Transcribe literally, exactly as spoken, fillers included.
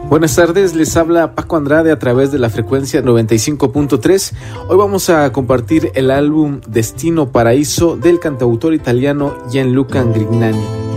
Buenas tardes, les habla Paco Andrade a través de la frecuencia noventa y cinco punto tres. Hoy vamos a compartir el álbum Destino Paraíso del cantautor italiano Gianluca Grignani.